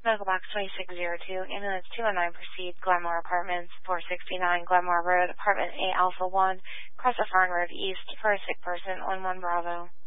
Medical Box 2602, Ambulance 219, proceed, Glenmore Apartments, 469 Glenmore Road, Apartment A Alpha 1, across the Farn Road East, for a sick person, 11 Bravo.